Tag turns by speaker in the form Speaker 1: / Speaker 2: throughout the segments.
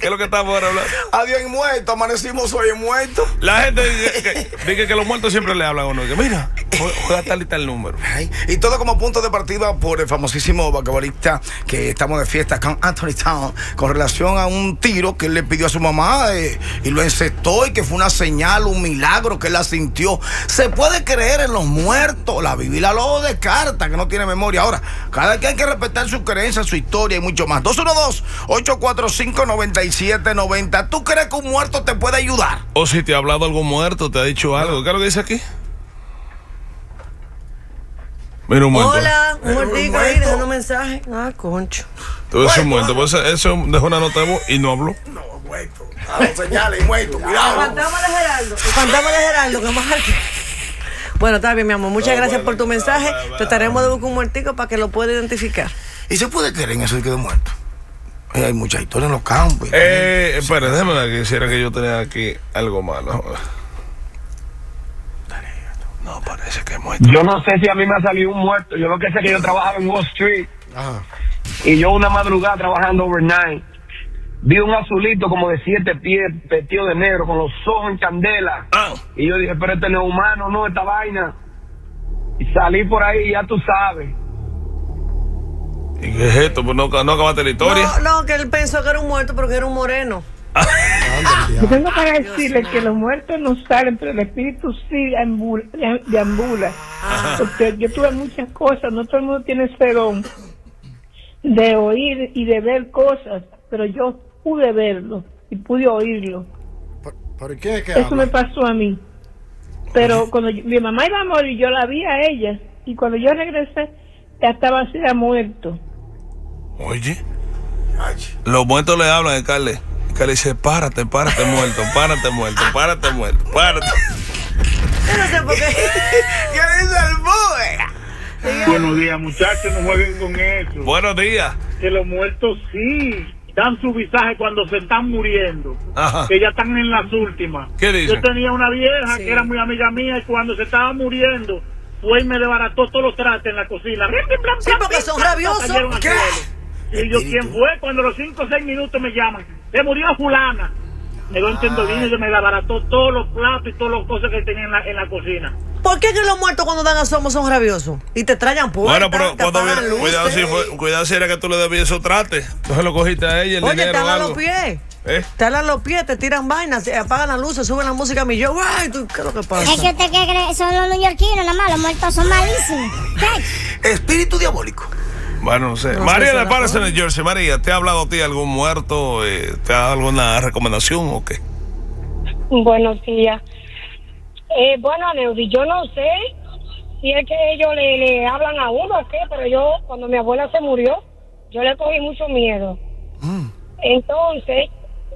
Speaker 1: ¿Qué es lo que estamos ahora hablando?
Speaker 2: Adiós muerto, amanecimos hoy muerto.
Speaker 1: La gente dice que los muertos siempre le hablan a uno. Que mira, juega tal y tal número.
Speaker 2: Ay, y todo como punto de partida por el famosísimo basquetbolista que estamos de fiesta con Anthony Town, con relación a un tiro que él le pidió a su mamá y lo encestó, y que fue una señal, un milagro que él la sintió. Se puede creer en los muertos, la Biblia lo descarta, que no tiene memoria. Ahora, cada quien hay que respetar su creencia, su historia y mucho más. 212-845-9790. ¿Tú crees que un muerto te puede ayudar?
Speaker 1: O si te ha hablado algún muerto, te ha dicho algo. ¿Qué es lo que dice aquí? Mira, un muerto.
Speaker 3: Hola, un muertico ahí dejando un mensaje. Ah, concho.
Speaker 1: Tú eres un muerto. Pues eso dejó una nota de voz y no habló.
Speaker 2: No, muerto. A los señales, muerto, cuidado.
Speaker 3: Fantasma de Geraldo, que más alto. Bueno, está bien, mi amor. Muchas gracias por tu mensaje. Trataremos de buscar un muertico para que lo pueda identificar.
Speaker 2: ¿Y se puede creer en eso de que de muerto? Hay muchas historias en los campos.
Speaker 1: Espera, déjame ver que quisiera que yo tenía aquí algo malo. No, parece que es muerto.
Speaker 4: Yo no sé si a mí me ha salido un muerto. Yo lo que sé es que yo trabajaba en Wall Street.
Speaker 2: Ajá.
Speaker 4: Y yo una madrugada trabajando overnight, vi un azulito como de 7 pies, vestido de negro, con los ojos en candela. Y yo dije, pero este no es humano, no, esta vaina. Y salí por ahí, ya tú sabes.
Speaker 1: ¿Y qué es esto? Pues no acabaste la historia.
Speaker 3: No, que él pensó que era un muerto, pero que era un moreno.
Speaker 5: Yo tengo para decirle que los muertos no salen, pero el espíritu sí deambula. Porque yo tuve muchas cosas, no todo el mundo tiene ese don de oír y de ver cosas, pero yo pude verlo y pude oírlo.
Speaker 2: ¿Por qué es que
Speaker 5: eso me pasó a mí. Pero cuando mi mamá iba a morir, yo la vi a ella, y cuando yo regresé, ya estaba así, muerto.
Speaker 1: Oye, los muertos le hablan a Carle. Carle dice, párate muerto, párate muerto, párate.
Speaker 3: Yo no sé por qué.
Speaker 2: ¿Qué dice el boy?
Speaker 6: Buenos días, muchachos, no jueguen con eso.
Speaker 1: Buenos días.
Speaker 6: Que los muertos sí dan su visaje cuando se están muriendo.
Speaker 1: Ajá.
Speaker 6: Que ya están en las últimas.
Speaker 1: ¿Qué dice?
Speaker 6: Yo tenía una vieja que era muy amiga mía, y cuando se estaba muriendo, fue y me desbarató todos los trastes en la cocina.
Speaker 3: Sí, porque son rabiosos.
Speaker 6: ¿Qué? Y yo, ¿quién fue? Cuando a los 5 o 6 minutos me llaman, se murió fulana. Me lo entiendo bien, y me desbarató todos los platos y todas las cosas que tenía en la cocina.
Speaker 3: ¿Por qué que los muertos cuando dan asomo son rabiosos? Y te trayan puertas,
Speaker 1: bueno, pero cuidado si era que tú le debías esos trastes. Entonces lo cogiste a ella, el
Speaker 3: oye,
Speaker 1: dinero
Speaker 3: te
Speaker 1: o
Speaker 3: alan
Speaker 1: algo.
Speaker 3: los pies. Te alan los pies, te tiran vainas, te apagan las luces, suben la música a mi yo. Ay, ¿qué es lo que pasa?
Speaker 7: Es que usted cree, son los neoyorquinos, nada más, los muertos son malísimos.
Speaker 2: Espíritu diabólico.
Speaker 1: Bueno, no sé. María de Paris en el Jersey. María, ¿te ha hablado a ti algún muerto? ¿Te ha dado alguna recomendación o qué?
Speaker 8: Buenos días. Bueno, Neudi, yo no sé si es que ellos le hablan a uno o qué, pero yo, cuando mi abuela se murió, yo le cogí mucho miedo. Entonces,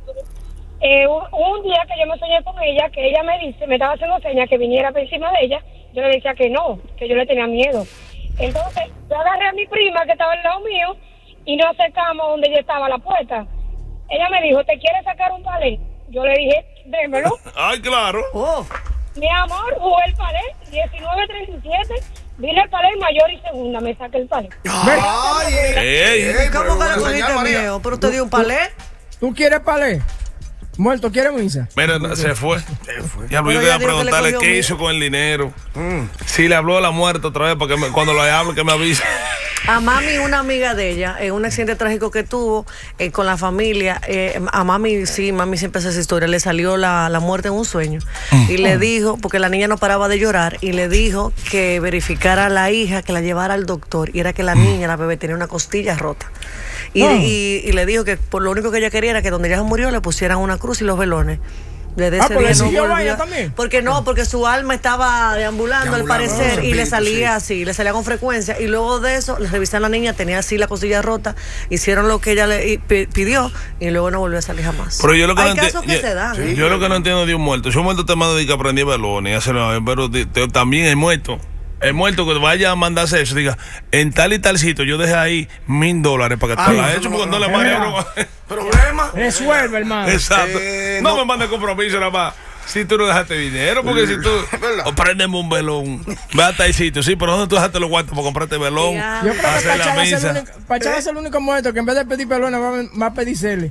Speaker 8: un día que yo me soñé con ella, que ella me estaba haciendo señas que viniera por encima de ella, yo le decía que no, que yo le tenía miedo. Entonces, yo agarré a mi prima que estaba al lado mío y nos acercamos donde ella estaba a la puerta. Ella me dijo, ¿te quieres sacar un palé? Yo le dije, démelo.
Speaker 1: Ay, claro.
Speaker 8: Mi amor, jugué el palé, 19.37, vine el palé mayor y segunda, me saqué el palé.
Speaker 3: ¿Cómo que le cogiste miedo? ¿Pero usted dio un palé?
Speaker 9: ¿Tú quieres palé? ¿Muerto quiere misa?
Speaker 1: Mira, se fue. Ya yo quería preguntarle qué hizo con el dinero. Si le habló a la muerta otra vez, para que cuando lo hable, que me avise.
Speaker 3: A mami, una amiga de ella, en un accidente trágico que tuvo con la familia, a mami siempre hace esa historia, le salió la muerte en un sueño. Y le dijo, porque la niña no paraba de llorar, y le dijo que verificara a la hija, que la llevara al doctor, y era que la niña, la bebé, tenía una costilla rota. Y le dijo que por lo único que ella quería era que donde ella se murió le pusieran una cruz y los velones. Desde ese día no volvió,
Speaker 9: también.
Speaker 3: porque su alma estaba deambulando al parecer, y le salía así, le salía con frecuencia, y luego de eso le revisaron a la niña, tenía así la costilla rota, hicieron lo que ella le pidió y luego no volvió a salir jamás.
Speaker 1: Pero yo lo que
Speaker 3: hay casos que se dan.
Speaker 1: Yo lo que no entiendo de un muerto, si un muerto te manda de que aprendí velones, pero también el muerto que vaya a mandarse eso, diga, en tal y tal sitio, yo dejé ahí $1,000 para que te la hecho, porque no le mande
Speaker 2: problema.
Speaker 9: Resuelve, hermano.
Speaker 1: Exacto. No me mande compromiso nada más. si tú no dejaste dinero, porque si tú o préndeme un velón, ve hasta el sitio, sí, pero ¿dónde tú dejaste los guantes para comprarte velón?
Speaker 9: Yo creo que Pachá es el único muerto que en vez de pedir pelones va a pedir cele.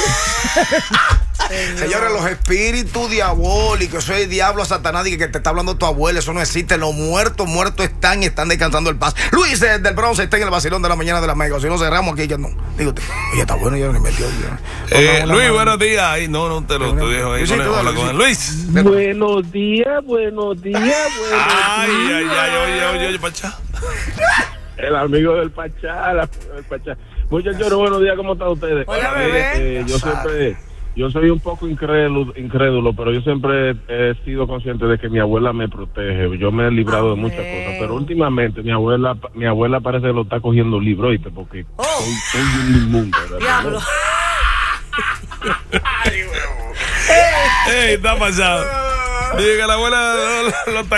Speaker 2: Señores, los espíritus diabólicos, eso es el diablo, Satanás, que te está hablando tu abuela, eso no existe. Los muertos están y están descansando el paz. Luis del Bronx está en el vacilón de la mañana de la Mega. Si no cerramos aquí, ya no. Digo, oye, está bueno, ya me metió.
Speaker 1: Luis, buenos días. Ay, no te lo dejo ahí. Luis.
Speaker 10: Buenos días.
Speaker 1: Oye, Pachá.
Speaker 10: El amigo del Pachá, Muchachos, buenos días, ¿cómo están ustedes?
Speaker 3: Hola, bebé.
Speaker 10: Yo soy un poco incrédulo, pero yo siempre he sido consciente de que mi abuela me protege. Yo me he librado de muchas cosas, pero últimamente mi abuela parece que lo está cogiendo libro, ¿oíste? Porque soy un inmundo.
Speaker 3: Diablo.
Speaker 1: Está pasado. Diga que la abuela lo está